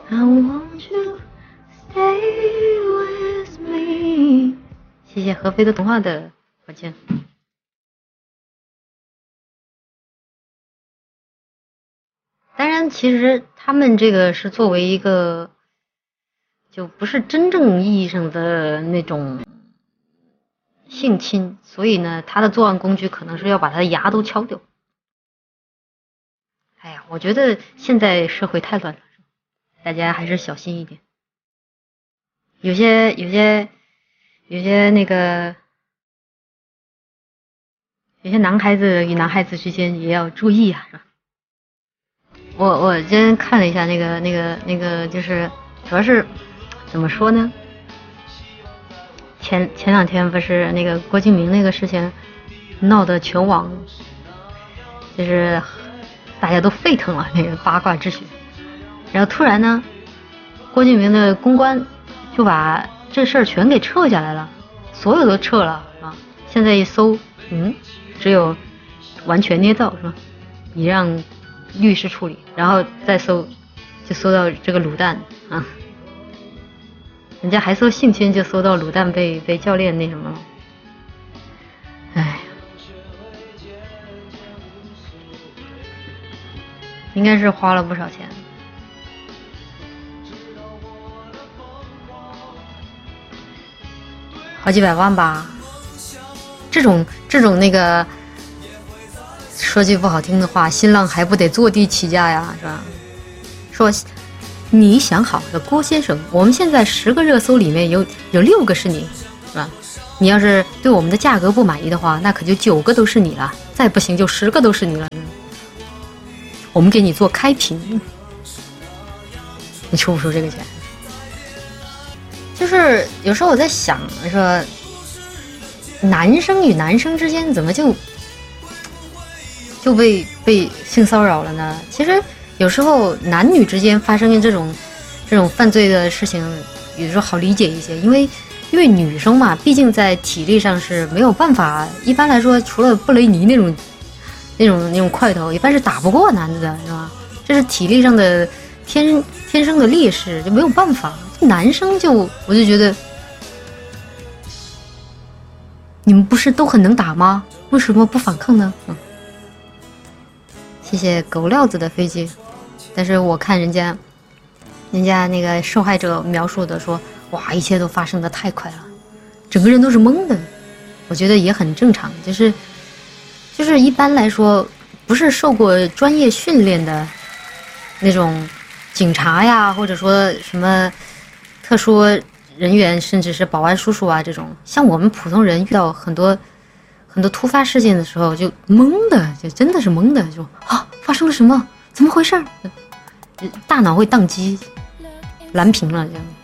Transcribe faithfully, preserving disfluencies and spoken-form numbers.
I want you stay with me。谢谢合肥的童话的火箭。当然，其实他们这个是作为一个，就不是真正意义上的那种性侵，所以呢，他的作案工具可能是要把他的牙都敲掉。哎呀，我觉得现在社会太乱了，大家还是小心一点。有些有些有些那个有些男孩子与男孩子之间也要注意啊，是吧？我我今天看了一下那个那个那个，就是主要是怎么说呢？前前两天不是那个郭敬明那个事情闹得全网就是大家都沸腾了，那个八卦之学。然后突然呢，郭敬明的公关就把这事儿全给撤下来了，所有都撤了啊！现在一搜，嗯，只有完全捏造是吧？你让律师处理，然后再搜，就搜到这个卤蛋啊，人家还搜性侵，就搜到卤蛋被被教练那什么了，哎，应该是花了不少钱，好几百万吧。这种这种那个。说句不好听的话，新浪还不得坐地起价呀，是吧？说你想好了，郭先生，我们现在十个热搜里面有有六个是你，是吧？你要是对我们的价格不满意的话，那可就九个都是你了，再不行就十个都是你了。我们给你做开屏，你出不出这个钱？就是有时候我在想，说男生与男生之间怎么就就被被性骚扰了呢？其实有时候男女之间发生这种这种犯罪的事情，有时候好理解一些，因为因为女生嘛，毕竟在体力上是没有办法，一般来说除了布雷尼那种那种那种块头，一般是打不过男的的，是吧？这是体力上的天天生的劣势，就没有办法。男生就我就觉得，你们不是都很能打吗？为什么不反抗呢？嗯。谢谢狗料子的飞机，但是我看人家，人家那个受害者描述的说，哇，一切都发生的太快了，整个人都是懵的。我觉得也很正常，就是就是一般来说，不是受过专业训练的那种警察呀，或者说什么特殊人员，甚至是保安叔叔啊这种，像我们普通人遇到很多。很多突发事件的时候就懵的，就真的是懵的，就啊发生了什么？怎么回事？大脑会宕机，蓝屏了这样。